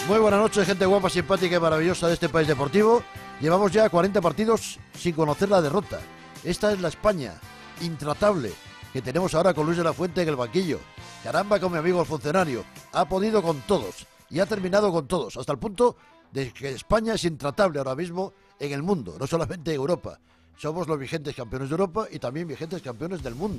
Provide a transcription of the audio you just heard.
Muy buenas noches, gente guapa, simpática y maravillosa de este país deportivo. Llevamos ya 40 partidos sin conocer la derrota. Esta es la España intratable que tenemos ahora con Luis de la Fuente en el banquillo. Caramba, con mi amigo el funcionario. Ha podido con todos y ha terminado con todos, hasta el punto de que España es intratable ahora mismo en el mundo, no solamente en Europa. Somos los vigentes campeones de Europa y también vigentes campeones del mundo.